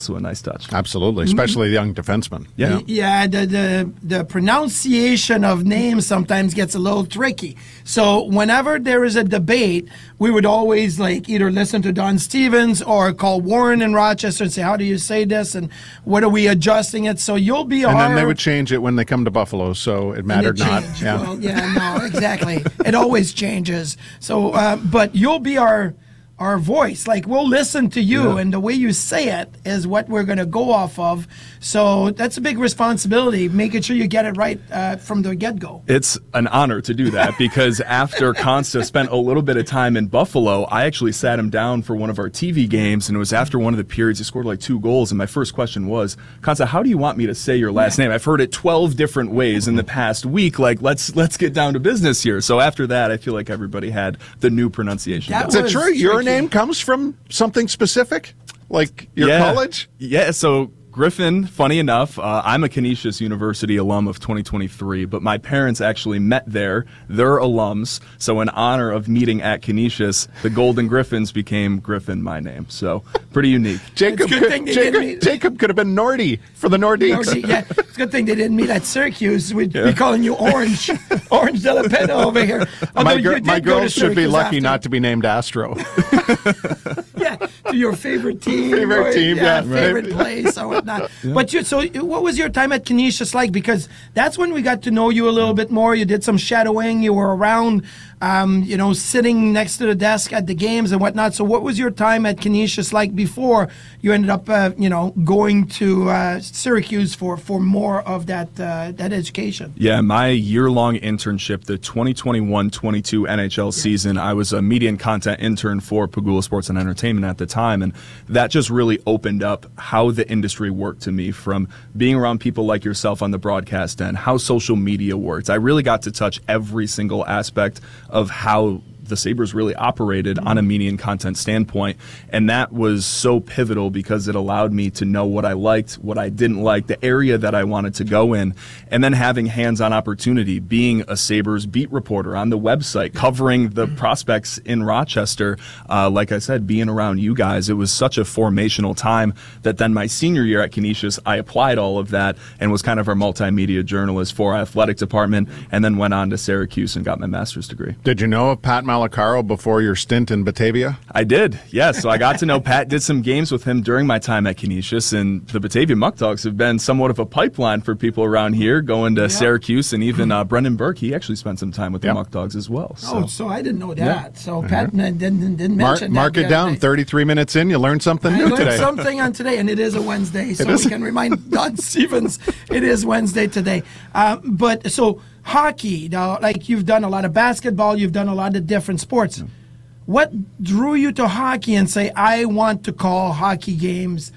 also a nice touch. Absolutely, especially the young defenseman. Yeah, the pronunciation of names sometimes gets a little tricky. So whenever there is a debate, we would always like either listen to Don Stevens or call Warren in Rochester and say, how do you say this and what are we adjusting it? So you'll be and then they would change it when they come to Buffalo, so it mattered not. Yeah. Well, no, exactly. It always changes. So, but you'll be our voice. Like, we'll listen to you, and the way you say it is what we're going to go off of. So that's a big responsibility, making sure you get it right from the get-go. It's an honor to do that because after Consta spent a little bit of time in Buffalo, I actually sat him down for one of our TV games, and it was after one of the periods. He scored like 2 goals, and my first question was, Consta, how do you want me to say your last name? I've heard it 12 different ways in the past week. Like, let's get down to business here. So after that, I feel like everybody had the new pronunciation. Is it true? Your name comes from something specific, like your college? Yeah, so Griffin, funny enough, I'm a Canisius University alum of 2023, but my parents actually met there. They're alums, so in honor of meeting at Canisius, the Golden Griffins became Griffin my name. So pretty unique. Jacob could have been Nordy for the Nordiques. Yeah, it's a good thing they didn't meet at Syracuse. We'd be calling you Orange de la Pena over here. My girls should be lucky not to be named Astro. Yeah, to your favorite team. Favorite place or whatnot. Yeah. But so what was your time at Canisius like? Because that's when we got to know you a little bit more. You did some shadowing. You were around, sitting next to the desk at the games and whatnot. So what was your time at Canisius like before you ended up, going to Syracuse for more of that education? Yeah, my year-long internship, the 2021-22 NHL season, I was a media and content intern for Pagula Sports and Entertainment at the time, and that just really opened up how the industry worked to me, from being around people like yourself on the broadcast end, how social media works. I really got to touch every single aspect of how the Sabres really operated on a media and content standpoint, and that was so pivotal because it allowed me to know what I liked, what I didn't like, the area that I wanted to go in, and then having hands-on opportunity, being a Sabres beat reporter on the website, covering the prospects in Rochester. Like I said, being around you guys, it was such a formational time that then my senior year at Canisius, I applied all of that and was kind of our multimedia journalist for our athletic department, and then went on to Syracuse and got my master's degree. Did you know of Pat Malacaro before your stint in Batavia? I did, yes. So I got to know Pat, did some games with him during my time at Canisius, and the Batavia Muck Dogs have been somewhat of a pipeline for people around here going to Syracuse, and even Brendan Burke, he actually spent some time with the Muck Dogs as well. So. So I didn't know that. Yeah. So Pat didn't mention that. Mark it down. 33 minutes in, you learned something new today. I learned something on today, and it is a Wednesday, so we can remind Don Stevens it is Wednesday today. But so hockey, like you've done a lot of basketball, you've done a lot of different sports. Yeah. What drew you to hockey and say, I want to call hockey games?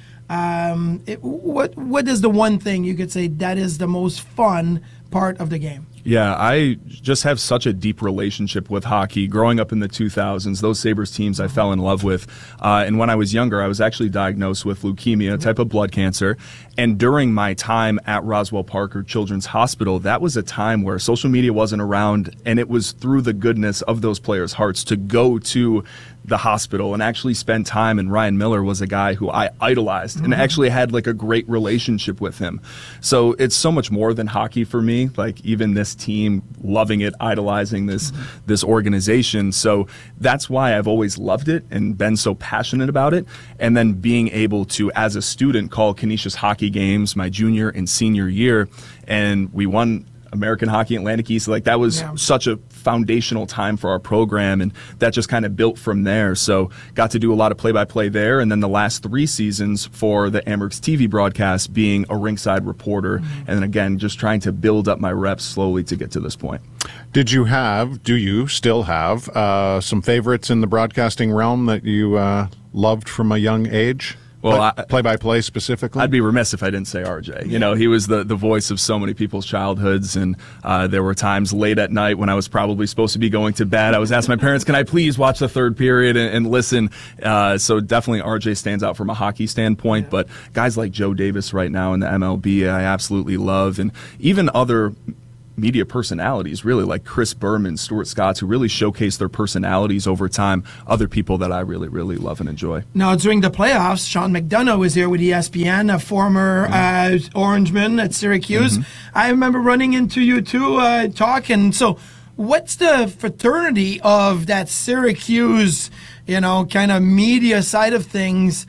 What is the one thing you could say that is the most fun part of the game? Yeah, I just have such a deep relationship with hockey. Growing up in the 2000s, those Sabres teams I fell in love with. And when I was younger, I was actually diagnosed with leukemia, a type of blood cancer. And during my time at Roswell Parker Children's Hospital, that was a time where social media wasn't around, and it was through the goodness of those players' hearts to go to the hospital and actually spend time. And Ryan Miller was a guy who I idolized and actually had like a great relationship with him. So it's so much more than hockey for me, like even this team, loving it, idolizing this organization. So that's why I've always loved it and been so passionate about it. And then being able to, as a student, call Canisius hockey games my junior and senior year, and we won American Hockey Atlantic East. Like that was such a foundational time for our program, and that just kind of built from there. So got to do a lot of play-by-play there, and then the last 3 seasons for the Amherst TV broadcast being a ringside reporter, and then again just trying to build up my reps slowly to get to this point. Do you still have some favorites in the broadcasting realm that you loved from a young age? Well, play-by-play specifically? I'd be remiss if I didn't say RJ. You know, he was the voice of so many people's childhoods, and there were times late at night when I was probably supposed to be going to bed. I was asking my parents, can I please watch the third period and listen? So definitely RJ stands out from a hockey standpoint, but guys like Joe Davis right now in the MLB, I absolutely love, and even other media personalities, really, like Chris Berman, Stuart Scotts, who really showcase their personalities over time, other people that I really, really love and enjoy. Now, during the playoffs, Sean McDonough was here with ESPN, a former Orangeman at Syracuse. I remember running into you two talking. So what's the fraternity of that Syracuse, kind of media side of things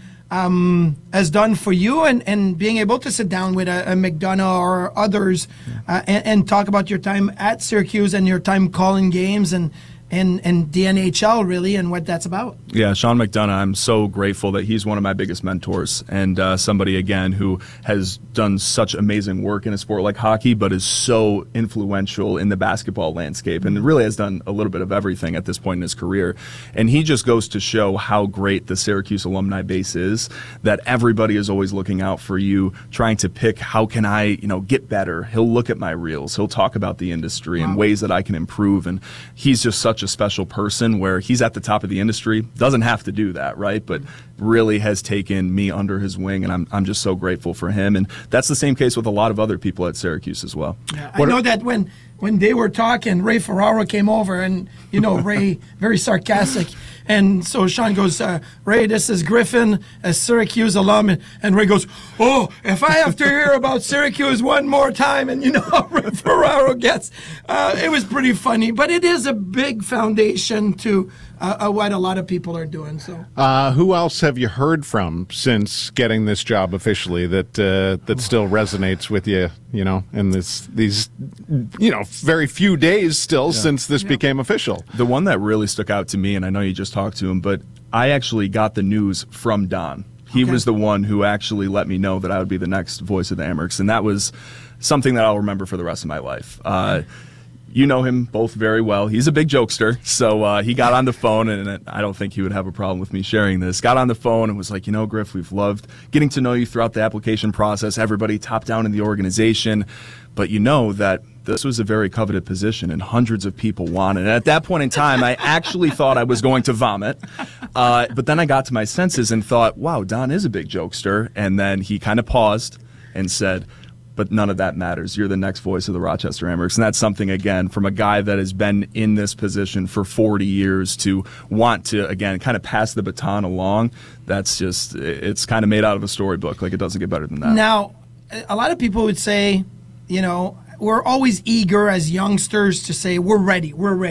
has done for you, and being able to sit down with a McDonough or others and talk about your time at Syracuse and your time calling games and the NHL, really, and what that's about? Yeah, Sean McDonough, I'm so grateful that he's one of my biggest mentors, and somebody, again, who has done such amazing work in a sport like hockey, but is so influential in the basketball landscape, and really has done a little bit of everything at this point in his career. And he just goes to show how great the Syracuse alumni base is, that everybody is always looking out for you, trying to pick, how can I, get better? He'll look at my reels. He'll talk about the industry and ways that I can improve, and he's just such a special person where he's at the top of the industry, doesn't have to do that, right? But really has taken me under his wing, and I'm just so grateful for him. And that's the same case with a lot of other people at Syracuse as well. Yeah, I know that when they were talking, Ray Ferraro came over, and Ray, very sarcastic. And so Sean goes, Ray, this is Griffin, a Syracuse alum. And Ray goes, oh, if I have to hear about Syracuse one more time, and how Ray Ferraro gets. It was pretty funny. But it is a big foundation to what a lot of people are doing. So, who else have you heard from since getting this job officially that still resonates with you, in these very few days still since this became official? The one that really stuck out to me, and I know you just talked to him, but I actually got the news from Don. He was the one who actually let me know that I would be the next voice of the Amerks, and that was something that I'll remember for the rest of my life. You know him both very well. He's a big jokester, so he got on the phone, and I don't think he would have a problem with me sharing this. Got on the phone and was like, Griff, we've loved getting to know you throughout the application process, everybody top down in the organization, but that this was a very coveted position and hundreds of people wanted it. And at that point in time, I actually thought I was going to vomit. But then I got to my senses and thought, wow, Don is a big jokester. And then he kind of paused and said, but none of that matters. You're the next voice of the Rochester Amerks. And that's something, again, from a guy that has been in this position for 40 years to want to, again, kind of pass the baton along. That's just, it's kind of made out of a storybook. Like, it doesn't get better than that. Now, a lot of people would say, we're always eager as youngsters to say, we're ready.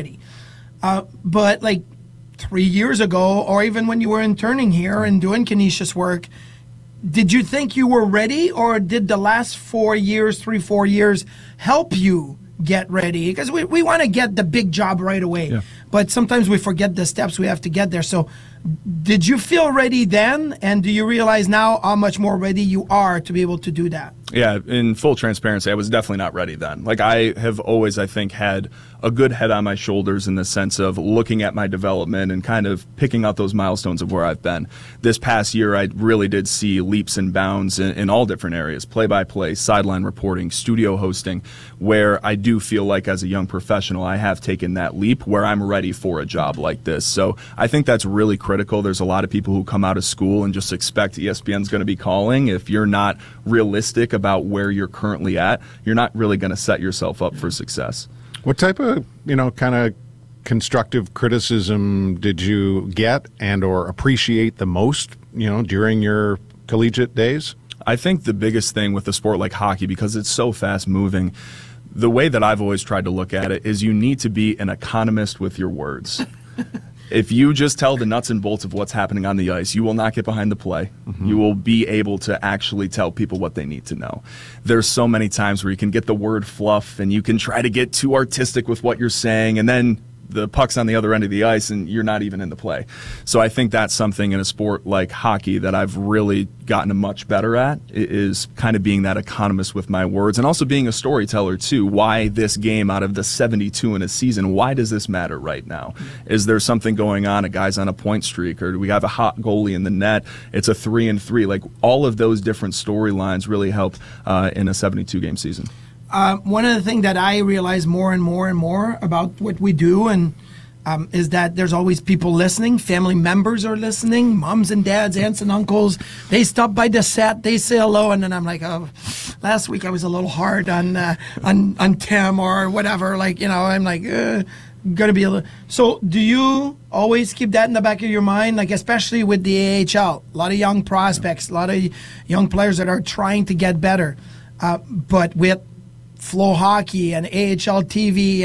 But like 3 years ago, or even when you were interning here and doing Canisius work, did you think you were ready, or did the last 4 years, 4 years, help you get ready? Because we want to get the big job right away, but sometimes we forget the steps we have to get there. So did you feel ready then, and do you realize now how much more ready you are to be able to do that? Yeah, in full transparency, I was definitely not ready then. Like, I have always, I think, had a good head on my shoulders in the sense of looking at my development and kind of picking out those milestones of where I've been. This past year, I really did see leaps and bounds in all different areas: play-by-play, sideline reporting, studio hosting, where I do feel like as a young professional, I have taken that leap where I'm ready for a job like this. So I think that's really critical. There's a lot of people who come out of school and just expect ESPN's going to be calling. If you're not realistic about where you're currently at, you're not really going to set yourself up for success. What type of, kind of constructive criticism did you get and or appreciate the most, during your collegiate days? I think the biggest thing with a sport like hockey, because it's so fast moving, the way that I've always tried to look at it is you need to be an economist with your words. If you just tell the nuts and bolts of what's happening on the ice, you will not get behind the play. You will be able to actually tell people what they need to know. There's so many times where you can get the word fluff and you can try to get too artistic with what you're saying, and then the puck's on the other end of the ice and you're not even in the play. So I think that's something in a sport like hockey that I've really gotten much better at, is kind of being that economist with my words, and also being a storyteller too. Why this game out of the 72 in a season? Why does this matter right now? Is there something going on? A guy's on a point streak, or do we have a hot goalie in the net? It's a 3-3. Like, all of those different storylines really help in a 72 game season. One of the things that I realize more and more and more about what we do is that there's always people listening. Family members are listening. Moms and dads, aunts and uncles. They stop by the set. They say hello. And then I'm like, oh, last week I was a little hard on Tim or whatever. Like, I'm like, gonna be a little. So do you always keep that in the back of your mind? Like, especially with the AHL, a lot of young prospects, a lot of young players that are trying to get better. But with Flow Hockey and AHL TV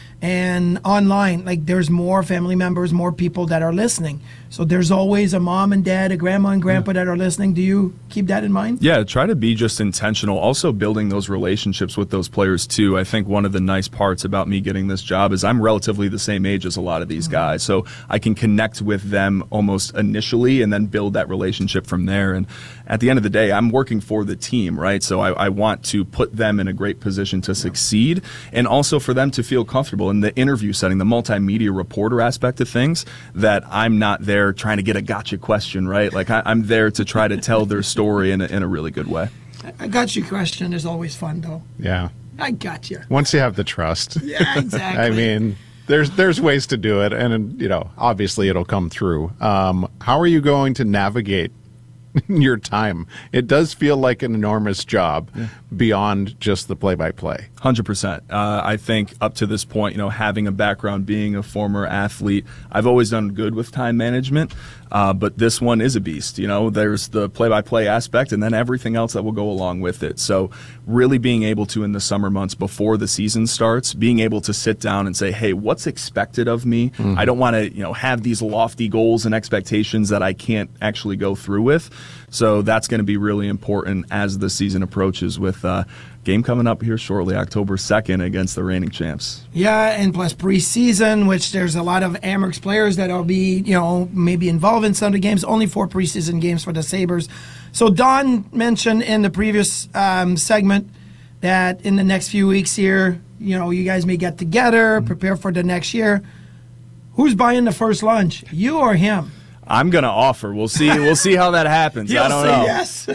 and online, like, there's more family members, more people that are listening. So there's always a mom and dad, a grandma and grandpa that are listening. Do you keep that in mind? Yeah, try to be just intentional. Also building those relationships with those players too. I think one of the nice parts about me getting this job is I'm relatively the same age as a lot of these guys. So I can connect with them almost initially and then build that relationship from there. And at the end of the day, I'm working for the team, right? So I want to put them in a great position to succeed and also for them to feel comfortable in the interview setting, the multimedia reporter aspect of things, that I'm not there trying to get a gotcha question, right? Like I'm there to try to tell their story in a really good way. A gotcha question is always fun, though. Yeah. I got you. Once you have the trust. Yeah, exactly. I mean, there's ways to do it, and obviously it'll come through. How are you going to navigate your time? It does feel like an enormous job beyond just the play-by-play. 100%. I think up to this point, having a background being a former athlete, I've always done good with time management, but this one is a beast. There's the play-by-play aspect and then everything else that will go along with it. So really being able to, in the summer months before the season starts, being able to sit down and say, hey, what's expected of me? Mm-hmm. I don't want to, have these lofty goals and expectations that I can't actually go through with. So that's going to be really important as the season approaches with game coming up here shortly, October 2nd against the reigning champs. Yeah, and plus preseason, which there's a lot of Amerks players that will be, maybe involved in some of the games. Only 4 preseason games for the Sabres. So Don mentioned in the previous segment that in the next few weeks here, you guys may get together, prepare for the next year. Who's buying the first lunch, you or him? I'm going to offer. We'll see how that happens. I don't know. Yes.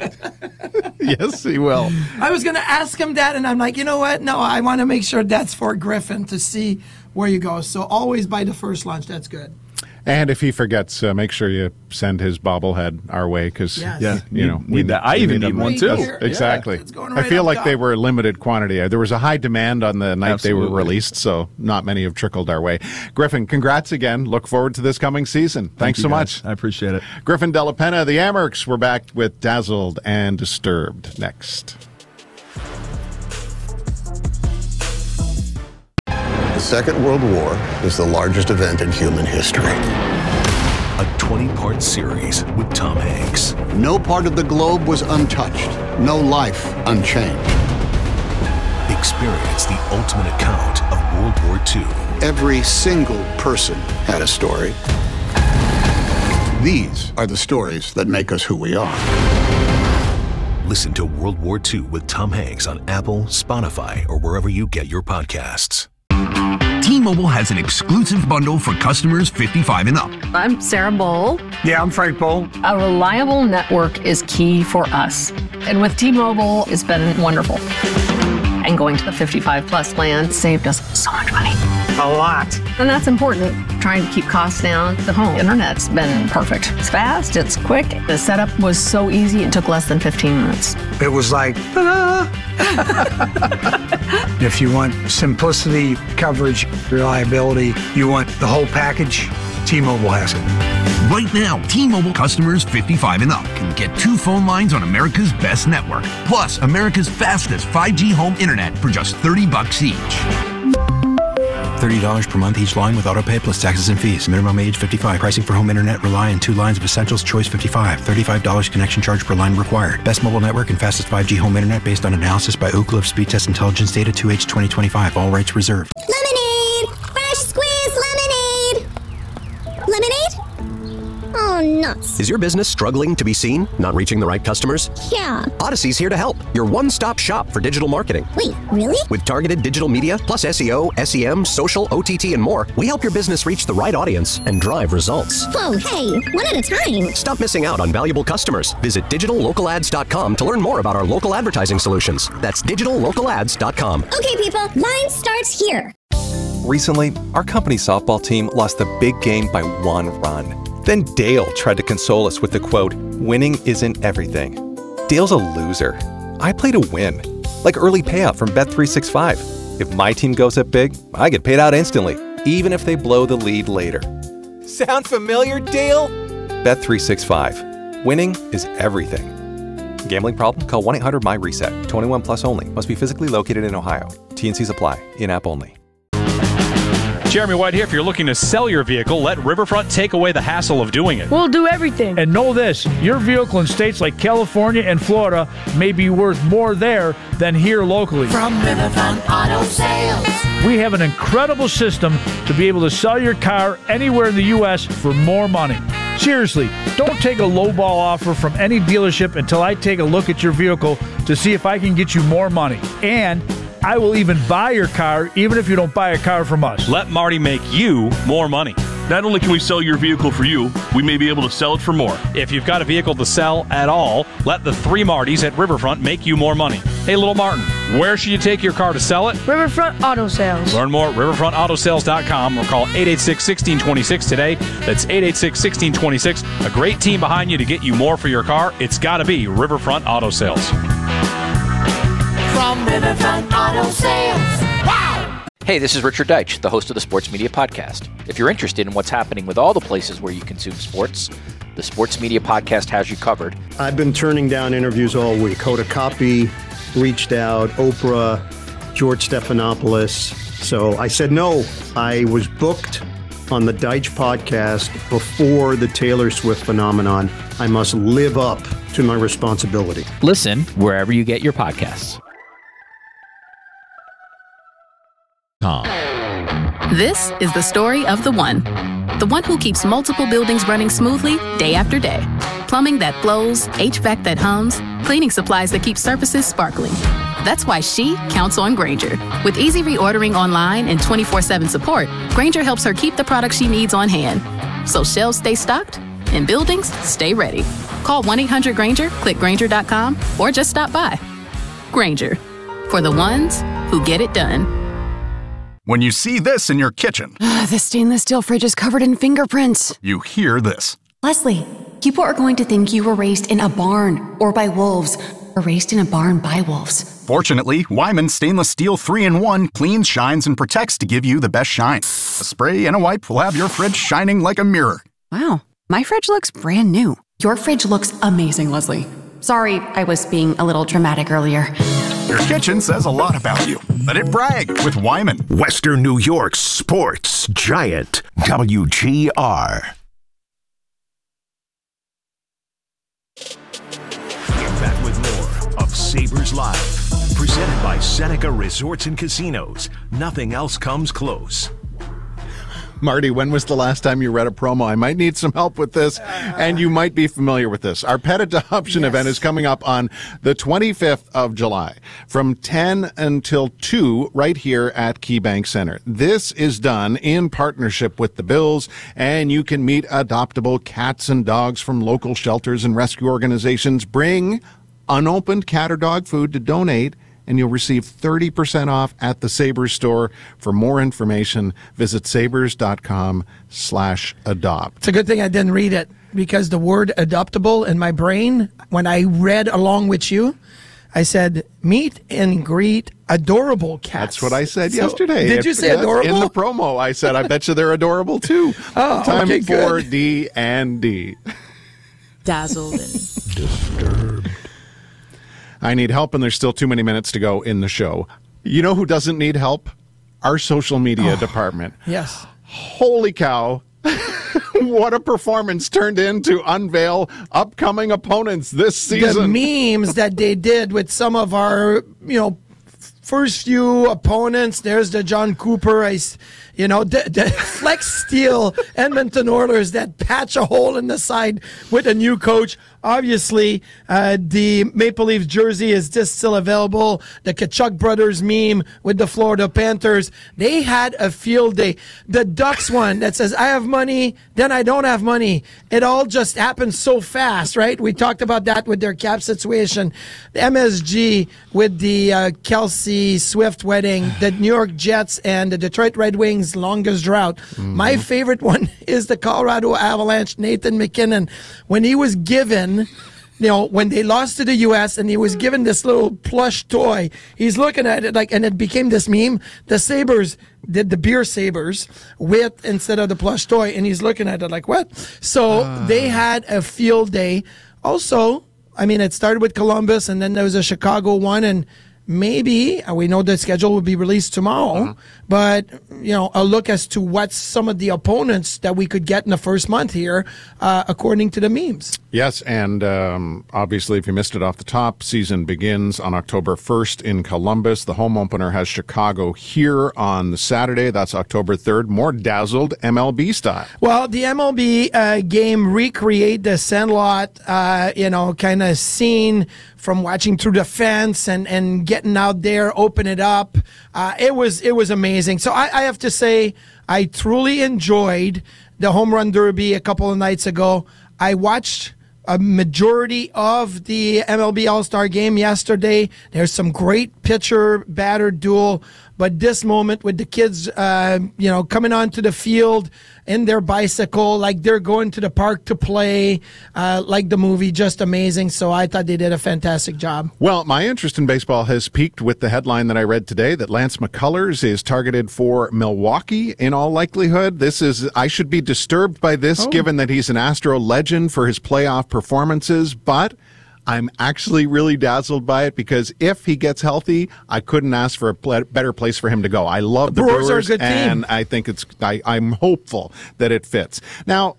Yes, he will. I was going to ask him that, and I'm like, you know what? No, I want to make sure that's for Griffin to see where you go. So always buy the first lunch. That's good. And if he forgets, make sure you send his bobblehead our way because need that. I even need one too. Exactly. Yeah, I feel like they were limited quantity. There was a high demand on the night they were released, so not many have trickled our way. Griffin, congrats again. Look forward to this coming season. Thanks so much. I appreciate it. Griffin Della Penna, the Amerks. We're back with Dazzled and Disturbed next. The Second World War is the largest event in human history. A 20-part series with Tom Hanks. No part of the globe was untouched. No life unchanged. Experience the ultimate account of World War II. Every single person had a story. These are the stories that make us who we are. Listen to World War II with Tom Hanks on Apple, Spotify, or wherever you get your podcasts. T-Mobile has an exclusive bundle for customers 55 and up. I'm Sarah Bowl. Yeah, I'm Frank Bowl. A reliable network is key for us. And with T-Mobile, it's been wonderful. And going to the 55 plus plan saved us so much money. A lot. And that's important. Trying to keep costs down. The home internet's been perfect. It's fast, it's quick. The setup was so easy, it took less than 15 minutes. It was like, ta-da! If you want simplicity, coverage, reliability, you want the whole package, T-Mobile has it. Right now, T-Mobile customers 55 and up can get 2 phone lines on America's best network, plus America's fastest 5G home internet for just $30 each. $30 per month each line with autopay plus taxes and fees. Minimum age 55. Pricing for home internet rely on 2 lines of Essentials Choice 55. $35 connection charge per line required. Best mobile network and fastest 5G home internet based on analysis by Ookla of Speed Test Intelligence data 2H 2025. All rights reserved. Lemonade! Fresh squeeze lemonade! Lemonade? Oh, nuts. Is your business struggling to be seen? Not reaching the right customers? Yeah. Odyssey's here to help. Your one-stop shop for digital marketing. Wait, really? With targeted digital media, plus SEO, SEM, social, OTT, and more, we help your business reach the right audience and drive results. Whoa, hey, one at a time. Stop missing out on valuable customers. Visit digitallocalads.com to learn more about our local advertising solutions. That's digitallocalads.com. Okay, people, line starts here. Recently, our company softball team lost the big game by 1 run. Then Dale tried to console us with the quote, "Winning isn't everything." Dale's a loser. I play to win. Like early payout from Bet365. If my team goes up big, I get paid out instantly, even if they blow the lead later. Sound familiar, Dale? Bet365. Winning is everything. Gambling problem? Call 1-800-MY-RESET. 21 plus only. Must be physically located in Ohio. T&Cs apply. In-app only. Jeremy White here. If you're looking to sell your vehicle, let Riverfront take away the hassle of doing it. We'll do everything. And know this, your vehicle in states like California and Florida may be worth more there than here locally. From Riverfront Auto Sales. We have an incredible system to be able to sell your car anywhere in the U.S. for more money. Seriously, don't take a lowball offer from any dealership until I take a look at your vehicle to see if I can get you more money. And I will even buy your car, even if you don't buy a car from us. Let Marty make you more money. Not only can we sell your vehicle for you, we may be able to sell it for more. If you've got a vehicle to sell at all, let the 3 Martys at Riverfront make you more money. Hey, little Martin, where should you take your car to sell it? Riverfront Auto Sales. Learn more at riverfrontautosales.com or call 886-1626 today. That's 886-1626. A great team behind you to get you more for your car. It's got to be Riverfront Auto Sales. From Riverfront Auto Sales. Wow! Hey, this is Richard Deitch, the host of the Sports Media Podcast. If you're interested in what's happening with all the places where you consume sports, the Sports Media Podcast has you covered. I've been turning down interviews all week. Hoda Kotb reached out, Oprah, George Stephanopoulos. So I said no. I was booked on the Deitch Podcast before the Taylor Swift phenomenon. I must live up to my responsibility. Listen wherever you get your podcasts. This is the story of the one who keeps multiple buildings running smoothly day after day. Plumbing that flows, HVAC that hums, cleaning supplies that keep surfaces sparkling. That's why she counts on Grainger. With easy reordering online and 24/7 support, Grainger helps her keep the products she needs on hand. So shelves stay stocked and buildings stay ready. Call 1-800-GRAINGER, click Grainger.com, or just stop by. Grainger, for the ones who get it done. When you see this in your kitchen, the stainless steel fridge is covered in fingerprints. You hear this. Leslie, people are going to think you were raised in a barn or by wolves, or raised in a barn by wolves. Fortunately, Wyman Stainless Steel 3-in-1 cleans, shines, and protects to give you the best shine. A spray and a wipe will have your fridge shining like a mirror. Wow, my fridge looks brand new. Your fridge looks amazing, Leslie. Sorry, I was being a little dramatic earlier. Your kitchen says a lot about you. Let it brag with Wyman. Western New York's sports giant, WGR. Get back with more of Sabres Live. Presented by Seneca Resorts and Casinos. Nothing else comes close. Marty, when was the last time you read a promo? I might need some help with this, and you might be familiar with this. Our pet adoption event is coming up on the 25th of July from 10 until 2 right here at KeyBank Center. This is done in partnership with the Bills, and you can meet adoptable cats and dogs from local shelters and rescue organizations. Bring unopened cat or dog food to donate, and you'll receive 30% off at the Sabres store. For more information, visit sabres.com/adopt. It's a good thing I didn't read it, because the word adoptable in my brain, when I read along with you, I said, meet and greet adorable cats. That's what I said yesterday. Did you say adorable? In the promo, I said, I bet you they're adorable too. Oh, Time okay, for good. D&D. Dazzled and disturbed. I need help, and there's still too many minutes to go in the show. You know who doesn't need help? Our social media department. Yes. Holy cow. What a performance turned in to unveil upcoming opponents this season. The memes that they did with some of our, first few opponents. There's the John Cooper, the Flex Steel Edmonton Oilers that patch a hole in the side with a new coach. Obviously, the Maple Leafs jersey is just still available. The Kachuk brothers meme with the Florida Panthers. They had a field day. The Ducks one that says, I have money, then I don't have money. It all just happened so fast, right? We talked about that with their cap situation. The MSG with the Kelsey Swift wedding. The New York Jets and the Detroit Red Wings longest drought. Mm-hmm. My favorite one is the Colorado Avalanche, Nathan McKinnon. When he was given when they lost to the U.S. and he was given this little plush toy, he's looking at it and it became this meme. The Sabres did the beer Sabres with instead of the plush toy, and he's looking at it like, what? So they had a field day. Also, it started with Columbus, and then there was a Chicago one, and maybe we know the schedule will be released tomorrow, but a look as to what some of the opponents that we could get in the first month here, according to the memes. Yes, and obviously, if you missed it off the top, season begins on October 1st in Columbus. The home opener has Chicago here on the Saturday. That's October 3rd. More dazzled MLB style. Well, the MLB game recreate the Sandlot, kind of scene from watching through the fence and getting out there, open it up. It was amazing. So I have to say, I truly enjoyed the home run derby a couple of nights ago. I watched a majority of the MLB All-Star game yesterday. There's some great pitcher-batter duel, but this moment with the kids, coming onto the field in their bicycle, like they're going to the park to play, like the movie, just amazing. So I thought they did a fantastic job. Well, my interest in baseball has peaked with the headline that I read today that Lance McCullers is targeted for Milwaukee in all likelihood. I should be disturbed by this given that he's an Astro legend for his playoff performances, but I'm actually really dazzled by it because if he gets healthy, I couldn't ask for a better place for him to go. I love the Brewers are a good team. And I think I'm hopeful that it fits. Now,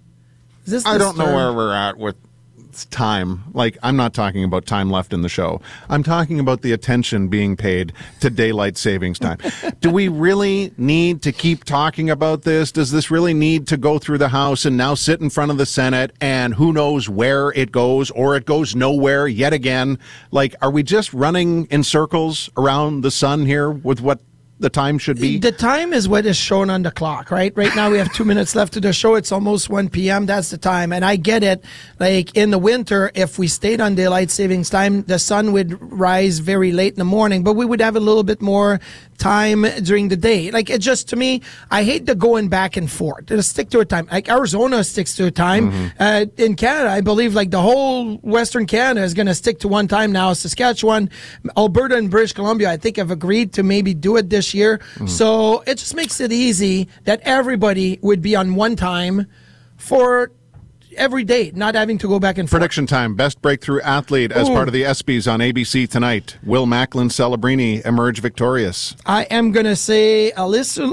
I don't know where we're at with time. Like, I'm not talking about time left in the show. I'm talking about the attention being paid to daylight savings time. Do we really need to keep talking about this? Does this really need to go through the House and now sit in front of the Senate and who knows where it goes, or it goes nowhere yet again? Like, are we just running in circles around the sun here with what the time should be? The time is what is shown on the clock, right? Right now we have 2 minutes left to the show. It's almost 1 p.m. That's the time. And I get it. Like in the winter, if we stayed on daylight savings time, the sun would rise very late in the morning, but we would have a little bit more time during the day. Like, it just, to me, I hate the going back and forth. Just stick to a time. Like Arizona sticks to a time. In Canada, I believe like the whole Western Canada is going to stick to one time now. Saskatchewan, Alberta, and British Columbia, I think, have agreed to maybe do it this year. So it just makes it easy that everybody would be on one time for every day, not having to go back and forth. Prediction time. Best breakthrough athlete as part of the ESPYs on ABC tonight. Will Macklin Celebrini emerge victorious? I am going to say Alyssa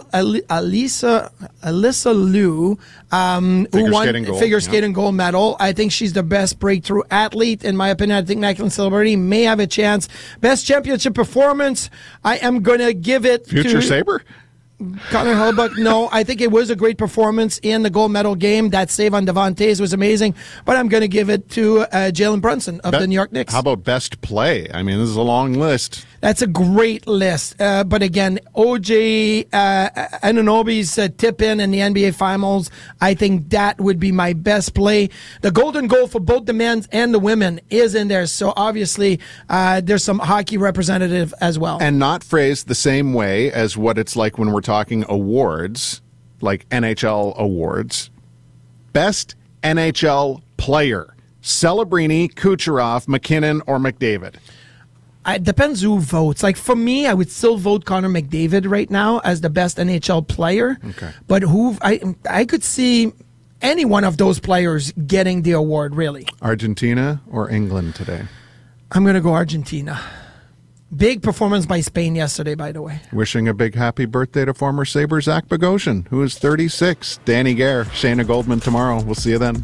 Liu, who won figure skating gold medal. I think she's the best breakthrough athlete, in my opinion. I think Macklin Celebrini may have a chance. Best championship performance, I am going to give it Future Sabre? Connor Hellebuyck, no. I think it was a great performance in the gold medal game. That save on Devontae's was amazing. But I'm going to give it to Jalen Brunson of the New York Knicks. How about best play? I mean, this is a long list. That's a great list. But again, OJ Anunoby's tip-in the NBA Finals, I think that would be my best play. The golden goal for both the men's and the women is in there. So obviously, there's some hockey representative as well. And not phrased the same way as what it's like when we're talking awards, like NHL awards. Best NHL player. Celebrini, Kucherov, McKinnon, or McDavid? It depends who votes. Like, for me, I would still vote Connor McDavid right now as the best NHL player. Okay. But I could see any one of those players getting the award, really. Argentina or England today? I'm going to go Argentina. Big performance by Spain yesterday, by the way. Wishing a big happy birthday to former Sabre Zach Bogosian, who is 36. Danny Gare, Shayna Goldman tomorrow. We'll see you then.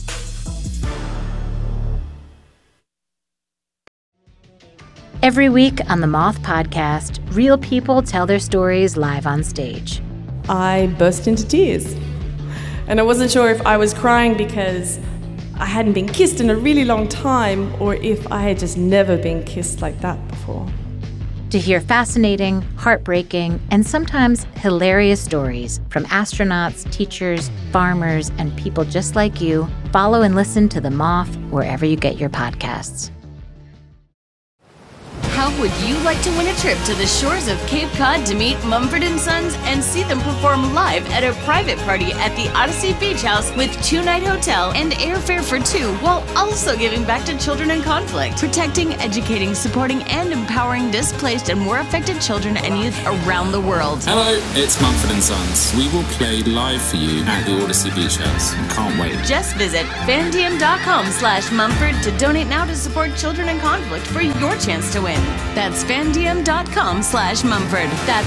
Every week on the Moth Podcast, real people tell their stories live on stage. I burst into tears. And I wasn't sure if I was crying because I hadn't been kissed in a really long time, or if I had just never been kissed like that before. To hear fascinating, heartbreaking, and sometimes hilarious stories from astronauts, teachers, farmers, and people just like you, follow and listen to The Moth wherever you get your podcasts. How would you like to win a trip to the shores of Cape Cod to meet Mumford & Sons and see them perform live at a private party at the Odyssey Beach House with 2-night hotel and airfare for 2, while also giving back to children in conflict, protecting, educating, supporting, and empowering displaced and war affected children and youth around the world. Hello, it's Mumford & Sons. We will play live for you at the Odyssey Beach House. Can't wait. Just visit fandiem.com/Mumford to donate now to support children in conflict for your chance to win. That's fandiem.com/Mumford. That's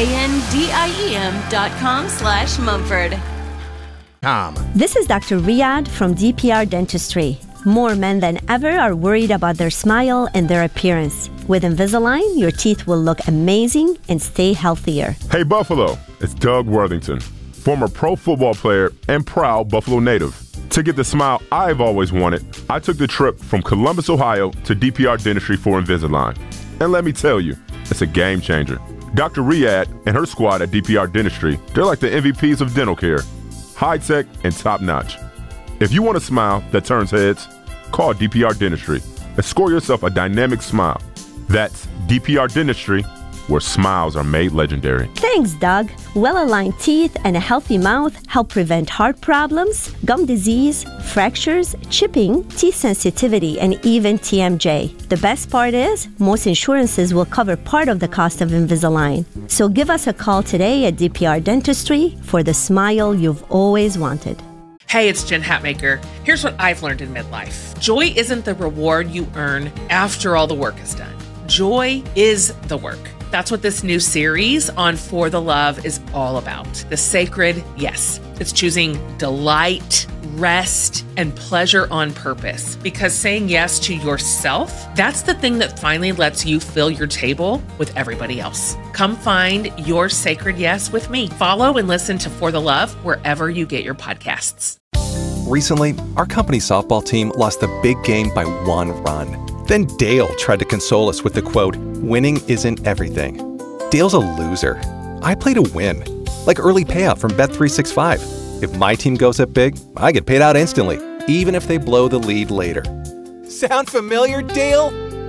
FANDIEM.com/Mumford. This is Dr. Riyadh from DPR Dentistry. More men than ever are worried about their smile and their appearance. With Invisalign, your teeth will look amazing and stay healthier. Hey Buffalo, it's Doug Worthington, former pro football player and proud Buffalo native. To get the smile I've always wanted, I took the trip from Columbus, Ohio to DPR Dentistry for Invisalign. And let me tell you, it's a game changer. Dr. Riyadh and her squad at DPR Dentistry, they're like the MVPs of dental care. High-tech and top-notch. If you want a smile that turns heads, call DPR Dentistry and score yourself a dynamic smile. That's DPR Dentistry, where smiles are made legendary. Thanks, Doug. Well-aligned teeth and a healthy mouth help prevent heart problems, gum disease, fractures, chipping, teeth sensitivity, and even TMJ. The best part is, most insurances will cover part of the cost of Invisalign. So give us a call today at DPR Dentistry for the smile you've always wanted. Hey, it's Jen Hatmaker. Here's what I've learned in midlife. Joy isn't the reward you earn after all the work is done. Joy is the work. That's what this new series on For the Love is all about. The sacred yes. It's choosing delight, rest, and pleasure on purpose. Because saying yes to yourself, that's the thing that finally lets you fill your table with everybody else. Come find your sacred yes with me. Follow and listen to For the Love wherever you get your podcasts. Recently, our company softball team lost the big game by 1 run. Then Dale tried to console us with the quote, "Winning isn't everything." Dale's a loser. I play to win, like early payout from Bet365. If my team goes up big, I get paid out instantly, even if they blow the lead later. Sound familiar, Dale?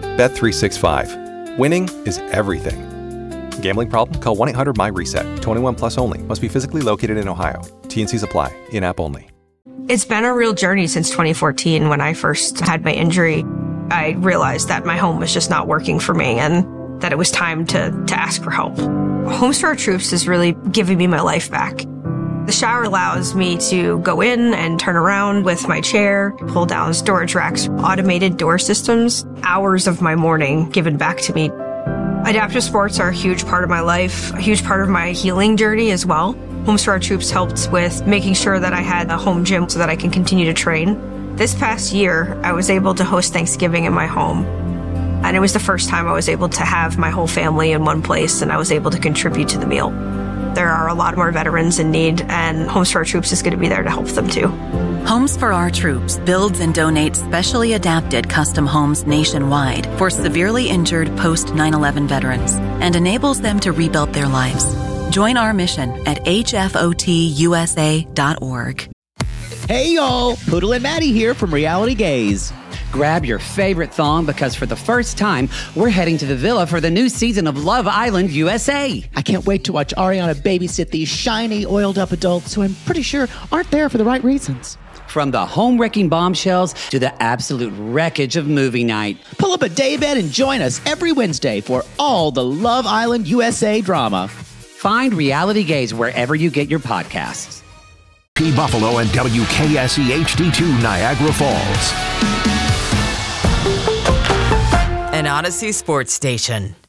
Bet365. Winning is everything. Gambling problem? Call 1-800-MY-RESET. 21 plus only. Must be physically located in Ohio. T&Cs apply. In-app only. It's been a real journey since 2014 when I first had my injury. I realized that my home was just not working for me and that it was time to ask for help. Homes for Our Troops is really giving me my life back. The shower allows me to go in and turn around with my chair, pull down storage racks, automated door systems, hours of my morning given back to me. Adaptive sports are a huge part of my life, a huge part of my healing journey as well. Homes for Our Troops helped with making sure that I had a home gym so that I can continue to train. This past year, I was able to host Thanksgiving in my home. And it was the first time I was able to have my whole family in one place and I was able to contribute to the meal. There are a lot more veterans in need and Homes for Our Troops is going to be there to help them too. Homes for Our Troops builds and donates specially adapted custom homes nationwide for severely injured post-9/11 veterans and enables them to rebuild their lives. Join our mission at hfotusa.org. Hey y'all, Poodle and Maddie here from Reality Gaze. Grab your favorite thong because for the first time, we're heading to the villa for the new season of Love Island USA. I can't wait to watch Ariana babysit these shiny, oiled-up adults who I'm pretty sure aren't there for the right reasons. From the home-wrecking bombshells to the absolute wreckage of movie night. Pull up a daybed and join us every Wednesday for all the Love Island USA drama. Find Reality Gaze wherever you get your podcasts. P. Buffalo and WKSE HD2 Niagara Falls. An Odyssey sports station.